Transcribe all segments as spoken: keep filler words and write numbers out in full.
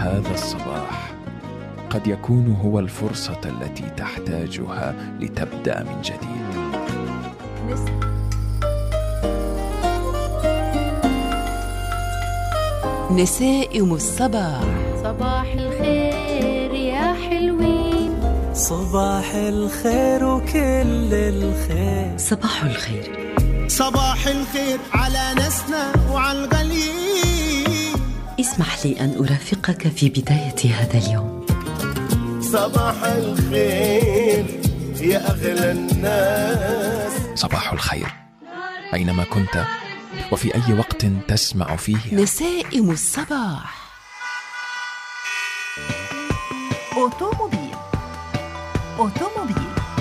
هذا الصباح قد يكون هو الفرصة التي تحتاجها لتبدأ من جديد. نسائم الصباح. صباح الخير يا حلوين، صباح الخير وكل الخير. صباح الخير، صباح الخير على ناسنا وعلى الغاليين. اسمح لي أن أرافقك في بداية هذا اليوم. صباح الخير يا أغلى الناس. صباح الخير أينما كنت وفي أي وقت تسمع فيه. نسائم الصباح. أوتوموبيل. أوتوموبيل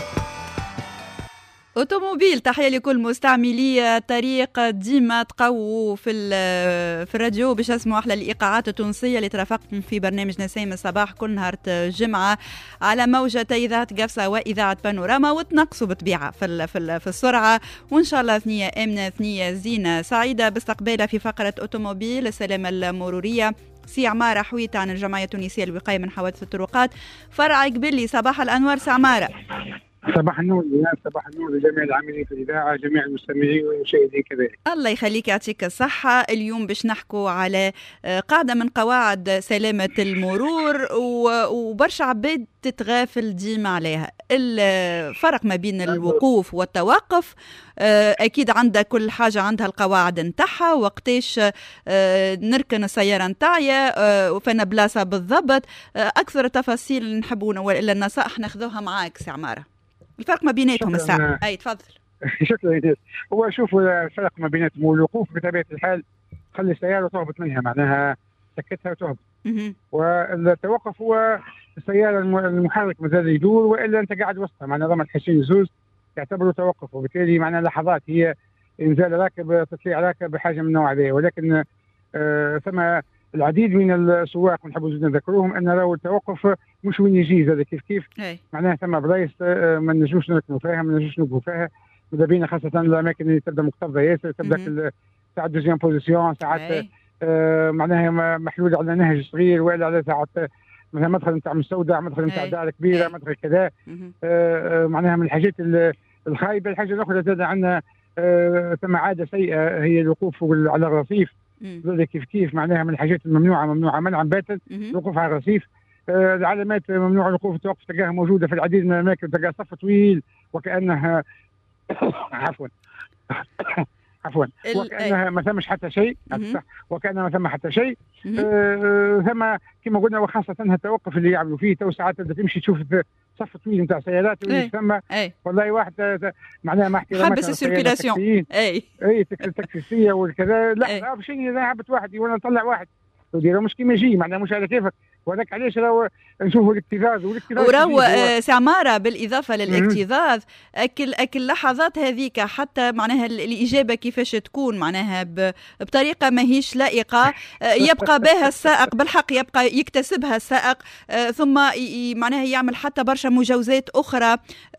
أوتوموبيل تحية لكل مستعملي الطريق. ديما تقووا في في الراديو باش اسمعوا أحلى الإيقاعات التونسية اللي ترافقكم في برنامج نسائم الصباح كل نهار جمعة على موجتي إذاعة قفصة وإذاعة بانوراما، وتنقصوا بطبيعة في في في السرعة، وإن شاء الله ثنية آمنة ثنية زينة سعيدة. باستقبالها في فقرة أوتوموبيل السلامة المرورية سي عمارة حويت عن الجمعية التونسية للوقاية من حوادث الطرقات فرع قبلي. صباح الأنوار سي عمارة. صباح النور يا صباح النور لجميع العاملين في الإذاعة، جميع المستمعين والمشاهدين كذلك. الله يخليك يعطيك الصحة. اليوم باش نحكوا على قاعدة من قواعد سلامة المرور وبرشا عباد تتغافل ديما عليها، الفرق ما بين الوقوف والتوقف. أكيد عندها كل حاجة عندها القواعد نتاعها، وقتاش نركن السيارة نتاعي وفينا بلاصة بالضبط. أكثر التفاصيل نحبون وإلا النصائح ناخذوها معاك سي عمارة. الفرق ما بيناتهم الساعة. أي تفضل. شكرا يا هو شوف الفرق ما بيناتهم والوقوف بطبيعة الحال خلي السيارة تهبط منها، معناها سكتها وتهبط. والتوقف هو السيارة المحرك مازال يدور وإلا أنت قاعد وسطها، معناها ضمن حشين الزوز يعتبروا توقف، وبالتالي معناها لحظات هي إنزال راكب تطليع راكب بحاجة من النوع هذا. ولكن آه ثم العديد من السواق ونحبوا نذكروهم ان راهو التوقف مش وين يجي زاد كيف كيف أي. معناها ثم بلايص ما نجوش نركنوا فيها، ما نجوش نوقفوا فيها، ماذا بينا خاصه الاماكن اللي تبدا مكتظه ياسر، تبدا ساعات دوزيام بوزيسيون، ساعات آه معناها محلول على نهج صغير والا على ساعات مثلا مدخل نتاع مستودع، مدخل نتاع دار كبيره، مدخل كذا. آه معناها من الحاجات الخايبه. الحاجه الاخرى زاد عندنا آه ثم عاده سيئه هي الوقوف على الرصيف. زاد كيف كيف معناها من الحاجات الممنوعه ممنوعه منعا باتا الوقوف على الرصيف. آه العلامات ممنوع الوقوف والتوقف تلقاها موجوده في العديد من الاماكن، تلقى صف طويل وكانها عفوا عفوا وكانها ما ثمش حتى شيء، وكانها ما ثم حتى شيء. آه ثم كما قلنا وخاصه التوقف اللي يعملوا فيه تو ساعات تبدا تمشي تشوف صف طويل نتاع سيارات واللي ثم والله واحد معناها ما احكي حبس السيركيلاسيون. اي اي تكسيسيه والكذا. لا باش انا هبط واحد وانا نطلع واحد وديرها مش كيما يجي، معناها مش على كيفك. وهذاك علاش راهو نشوفوا الاكتظاظ والاكتظاظ وراهو سي عمارة بالاضافه للاكتظاظ اكل اكل اللحظات هذيك حتى معناها الاجابه كيفاش تكون معناها بطريقه ماهيش لائقه يبقى بها السائق بالحق، يبقى يكتسبها السائق ثم معناها يعمل حتى برشا مجاوزات اخرى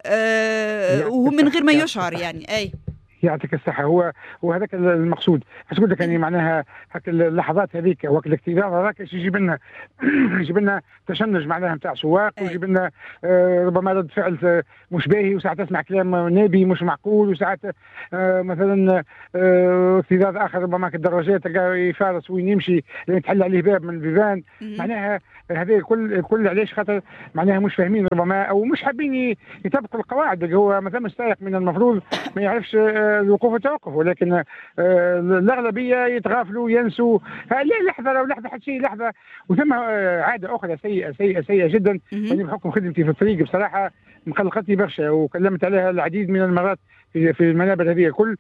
ومن غير ما يشعر يعني. اي يعطيك الصحة. هو وهذاك المقصود. حس قلت لك يعني معناها هاك اللحظات هذيك وقت الاكتظاظ هذاك يجيب لنا يجيب لنا تشنج معناها نتاع سواق، ويجيب لنا آه ربما رد فعل مش باهي، وساعات تسمع كلام نابي مش معقول، وساعات آه مثلا آه اكتظاظ اخر ربما كالدراجات تلقاه يفارس وين يمشي لين تحل عليه باب من البيبان. معناها هذا كل كل علاش خاطر معناها مش فاهمين ربما او مش حابين يطبقوا القواعد. هو مثلا السائق من المفروض ما يعرفش آه الوقوف والتوقف، ولكن آه الاغلبيه يتغافلوا ينسوا. لا لحظه لو لحظه حتى شيء لحظه. وثم آه عاده اخرى سيئه سيئه سيئه جدا، يعني بحكم خدمتي في الطريق بصراحه مقلقتني برشا وكلمت عليها العديد من المرات في في المنابر هذه الكل،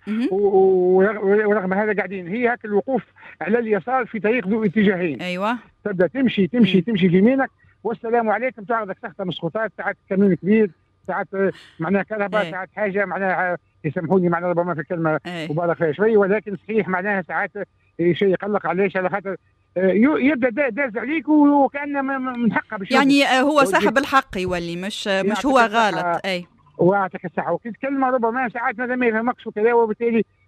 ورغم هذا قاعدين هي هاك الوقوف على اليسار في طريق ذو اتجاهين. ايوه تبدا تمشي تمشي مم. تمشي في يمينك والسلام عليكم، تعرضك سخطه مسخوطات، ساعات كمين كبير، ساعات معناها كهرباء، ساعات حاجه معناها يسامحوني معناها ربما في الكلمه مبالغ فيها شوي، ولكن صحيح معناها ساعات شيء يقلق. علاش؟ على خاطر يبدا داز عليك وكانه من حقه باش يعني هو صاحب الحق يولي مش مش هو غلط. اي واعطيك الصحه. وكي تكلمه ربما ساعات ماذا ما يفهمكش وكذا، وبالتالي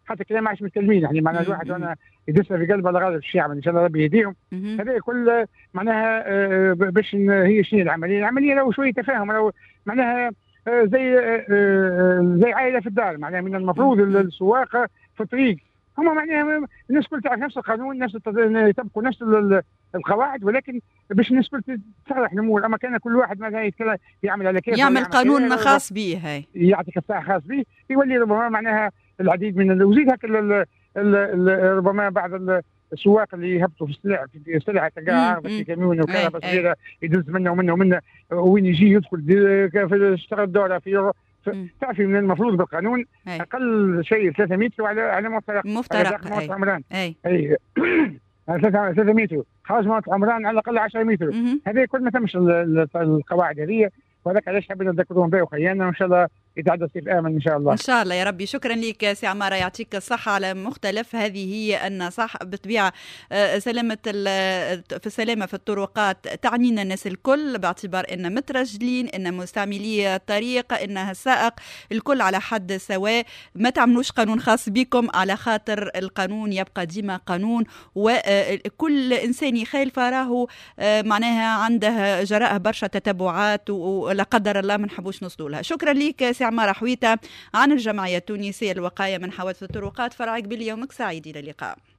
حتى كلام عايش متكلمين يعني معناها الواحد وانا يدسها في قلبه على غالب الشعب ان شاء الله ربي يهديهم. هذا كل معناها باش هي شنو العمليه؟ العمليه لو شويه تفاهم لو معناها زي زي عائله في الدار معناها من المفروض السواق في الطريق هم معناها الناس كل تعرف نفس القانون نفس يطبقوا نفس القواعد ولكن باش الناس كل تصلح الامور. اما كان كل واحد مثلا يتكلم يعمل على كيف يعمل قانون ما خاص به هاي يعطيك الساعه خاص به يولي ربما معناها العديد من وزيد هكا ربما بعض السواق اللي يهبطوا في السلع في السلع تلقاها عارضه في كاميون وكهرباء صغيره يدز منه ومنه ومنه وين يجي يدخل في يشتغل دوره في تعرفي من المفروض بالقانون أي. اقل شيء ثلاثة متر على على مفترق مفترق اي عمران اي, أي. ثلاثة متر خارج منطقه عمران على الاقل عشرة متر هذه كل ما تمش القواعد هذه وهذاك علاش حبينا نذكرهم به وخيانا وان شاء الله يتعدى صيف امن ان شاء الله. ان شاء الله يا ربي. شكرا لك سي عماره يعطيك الصحه على مختلف هذه هي النصائح بالطبيعه. سلامه في السلامه في الطرقات تعنينا الناس الكل باعتبار ان مترجلين ان مستعملي الطريق انها السائق الكل على حد سواء. ما تعملوش قانون خاص بكم على خاطر القانون يبقى ديما قانون وكل انسان يخالف راهو معناها عنده جراء برشا تتبعات ولا قدر الله ما نحبوش نوصلوا لها. شكرا لك سي عمارة حويتة عن الجمعية التونسية للوقاية من حوادث الطرقات فرع قبيل. يومك سعيد، إلى اللقاء.